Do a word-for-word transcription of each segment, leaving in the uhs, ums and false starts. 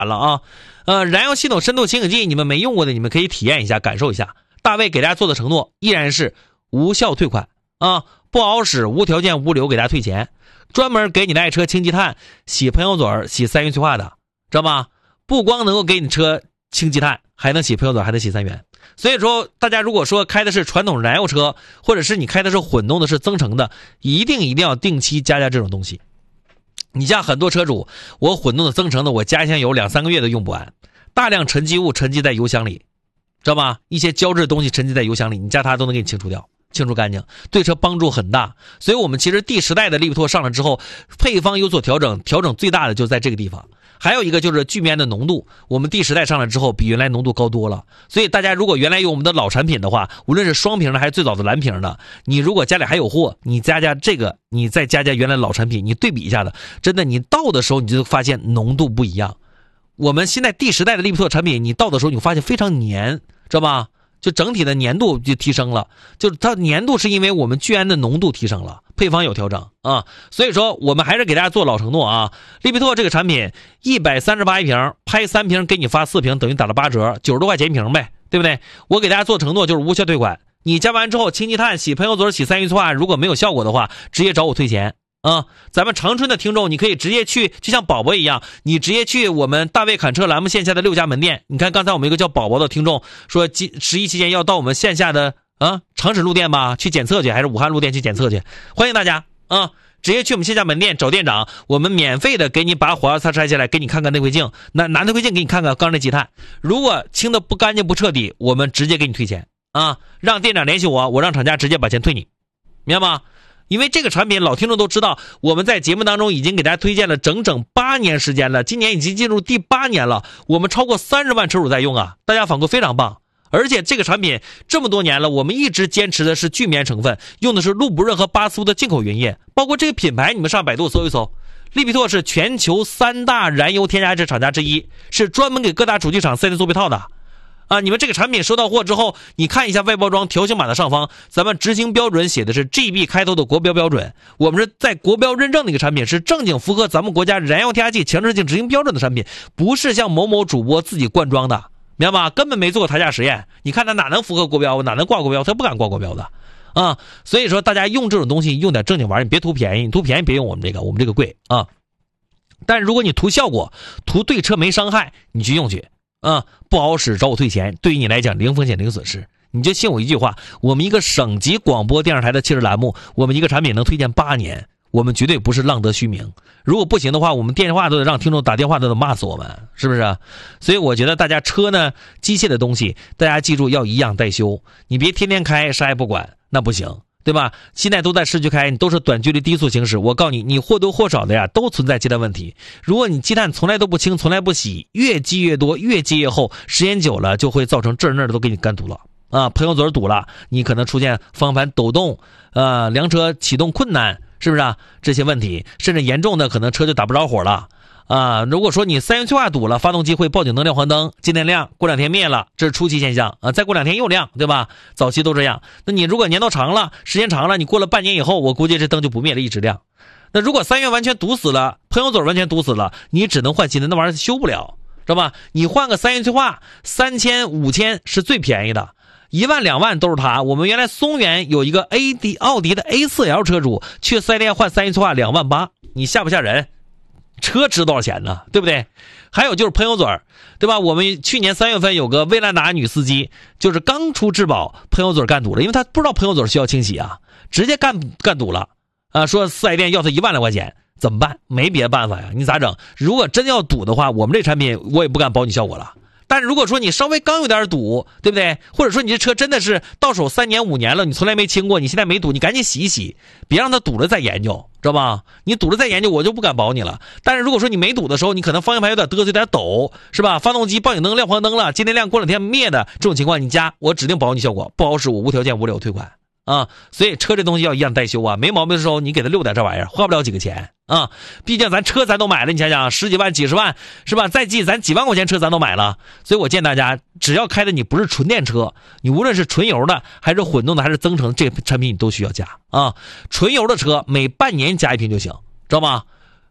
完了啊。呃，燃油系统深度清洗剂你们没用过的，你们可以体验一下，感受一下。大卫给大家做的承诺依然是无效退款啊，不好使，无条件无理由给大家退钱，专门给你的爱车清积碳、洗喷油嘴、洗三元催化的，知道吗？不光能够给你车清积碳，还能洗喷油嘴，还能洗三元。所以说大家如果说开的是传统燃油车，或者是你开的是混动的，是增程的，一定一定要定期加加这种东西。你像很多车主，我混动的增程的，我加一箱油两三个月都用不完，大量沉积物沉积在油箱里，知道吗？一些胶质的东西沉积在油箱里，你加它都能给你清除掉，清除干净，对车帮助很大。所以我们其实第十代的利比拓上了之后，配方有所调整，调整最大的就在这个地方。还有一个就是聚醚的浓度，我们第十代上来之后比原来浓度高多了。所以大家如果原来有我们的老产品的话，无论是双瓶的还是最早的蓝瓶的，你如果家里还有货，你加加这个，你再加加原来老产品，你对比一下的，真的你倒的时候你就发现浓度不一样。我们现在第十代的利比拓产品，你倒的时候你发现非常黏，知道吧？就整体的粘度就提升了，就是它粘度是因为我们聚酯的浓度提升了，配方有调整啊。所以说我们还是给大家做老承诺啊，利比拓这个产品一百三十八一瓶，拍三瓶给你发四瓶，等于打了八折，九十多块钱一瓶呗，对不对？我给大家做承诺就是无效退款，你加完之后清积碳、洗喷油嘴、洗三元催化，如果没有效果的话，直接找我退钱。啊，咱们长春的听众，你可以直接去，就像宝宝一样，你直接去我们大卫侃车栏目线下的六家门店。你看刚才我们一个叫宝宝的听众说，十一期间要到我们线下的啊长史路店吧去检测去，还是武汉路店去检测去？欢迎大家啊，直接去我们线下门店找店长，我们免费的给你把火药擦拆下来，给你看看内窥镜，拿拿内窥镜给你看看刚才积碳，如果清的不干净不彻底，我们直接给你退钱啊，让店长联系我，我让厂家直接把钱退你，明白吗？因为这个产品老听众都知道，我们在节目当中已经给大家推荐了整整八年时间了，今年已经进入第八年了，我们超过三十万车主在用啊，大家反馈非常棒。而且这个产品这么多年了，我们一直坚持的是聚醚成分，用的是路不润和巴斯夫的进口原液，包括这个品牌你们上百度搜一搜，利比拓是全球三大燃油添加剂厂家之一，是专门给各大主机厂 四 S 店做配套的啊，你们这个产品收到货之后，你看一下外包装条形码的上方，咱们执行标准写的是 G B 开头的国标标准，我们是在国标认证的一个产品，是正经符合咱们国家燃油添加剂强制性执行标准的产品，不是像某某主播自己灌装的，明白吧？根本没做过台下实验，你看他哪能符合国标，哪能挂国标，他不敢挂国标的啊。所以说大家用这种东西用点正经玩意，你别图便宜，你图便宜别用我们这个，我们这个贵啊。但是如果你图效果，图对车没伤害，你去用去。啊、嗯，不好使找我退钱，对于你来讲零风险零损失，你就信我一句话，我们一个省级广播电视台的汽车栏目，我们一个产品能推荐八年，我们绝对不是浪得虚名。如果不行的话，我们电话都得让听众打电话都得骂死我们，是不是？所以我觉得大家车呢，机械的东西大家记住要一样带修，你别天天开啥也不管，那不行，对吧？现在都在市区开，你都是短距离低速行驶，我告诉你，你或多或少的呀都存在积碳问题。如果你积碳从来都不清，从来不洗，越积越多，越积越厚，时间久了就会造成这儿那儿的都给你干堵了啊，喷油嘴堵了，你可能出现方向盘抖动，呃，凉车启动困难，是不是啊？这些问题，甚至严重的可能车就打不着火了。啊，如果说你三元催化堵了，发动机会报警灯亮黄灯，今天亮，过两天灭了，这是初期现象啊，再过两天又亮，对吧？早期都这样。那你如果年头长了，时间长了，你过了半年以后，我估计这灯就不灭了，一直亮。那如果三元完全堵死了，喷油嘴完全堵死了，你只能换新的，那玩意儿修不了，知道吧？你换个三元催化，三千五千是最便宜的，一万两万都是它。我们原来松原有一个 A D 奥迪的 A 四 L 车主去四 S 店换三元催化两万八，你吓不吓人？车值多少钱呢？对不对？还有就是喷油嘴，对吧？我们去年三月份有个威兰达女司机，就是刚出质保，喷油嘴干堵了，因为她不知道喷油嘴需要清洗啊，直接干干堵了啊！说四 S 店要她一万来块钱，怎么办？没别的办法呀，你咋整？如果真要堵的话，我们这产品我也不敢保你效果了。但是如果说你稍微刚有点堵，对不对？或者说你这车真的是到手三年五年了，你从来没清过，你现在没堵，你赶紧洗一洗，别让它堵了再研究，知道吧？你堵了再研究，我就不敢保你了。但是如果说你没堵的时候，你可能方向盘有点嘚瑟，有点抖，是吧？发动机报警灯亮黄灯了，今天亮过两天灭的，这种情况你加，我指定保你效果，不好使我无条件无理由退款啊。所以车这东西要一样代修啊，没毛病的时候你给他溜点这玩意儿，花不了几个钱啊。毕竟咱车咱都买了，你想想十几万几十万是吧？再记咱几万块钱车咱都买了，所以我建议大家，只要开的你不是纯电车，你无论是纯油的还是混动的还是增程，这个产品你都需要加啊。纯油的车每半年加一瓶就行，知道吗？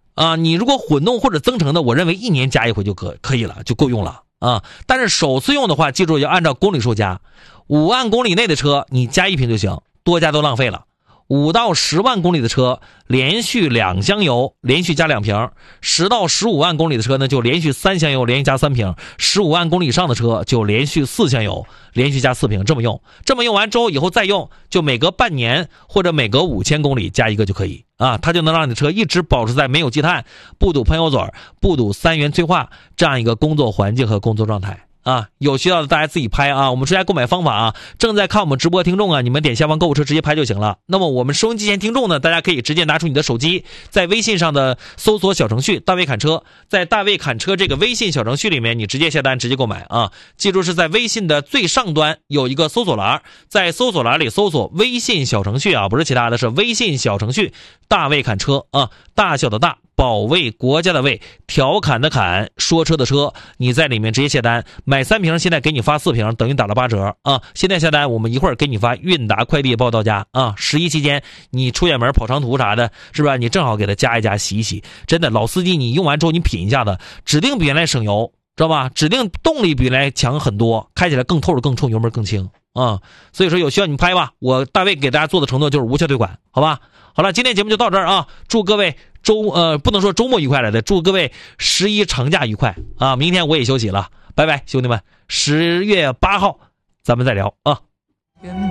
啊，你如果混动或者增程的，我认为一年加一回就可可以了，就够用了啊。但是首次用的话，记住要按照公里数加，五万公里内的车你加一瓶就行，多加都浪费了。五到十万公里的车，连续两箱油，连续加两瓶；十到十五万公里的车呢，就连续三箱油，连续加三瓶；十五万公里以上的车就连续四箱油，连续加四瓶。这么用，这么用完之后，以后再用，就每隔半年或者每隔五千公里加一个就可以啊，它就能让你的车一直保持在没有积碳、不堵喷油嘴、不堵三元催化这样一个工作环境和工作状态。啊，有需要的大家自己拍啊！我们说一下购买方法啊，正在看我们直播听众啊，你们点下方购物车直接拍就行了。那么我们收音机前听众呢，大家可以直接拿出你的手机，在微信上的搜索小程序大卫侃车，在大卫侃车这个微信小程序里面，你直接下单直接购买啊！记住是在微信的最上端有一个搜索栏，在搜索栏里搜索微信小程序啊，不是其他的，是微信小程序大卫侃车啊，大小的大，保卫国家的卫，调侃的侃，说车的车，你在里面直接下单，买三瓶现在给你发四瓶，等于打了八折啊！现在下单，我们一会儿给你发韵达快递报到家啊！十一期间你出远门跑长途啥的，是吧？你正好给它加一加，洗一洗，真的老司机你用完之后你品一下子，指定比原来省油，知道吧？指定动力比原来强很多，开起来更透着更冲，油门更轻啊！所以说有需要你拍吧，我大卫给大家做的承诺就是无效退款，好吧？好了，今天节目就到这儿啊！祝各位周呃不能说周末愉快来的，祝各位十一长假愉快啊！明天我也休息了，拜拜，兄弟们！十月八号咱们再聊啊！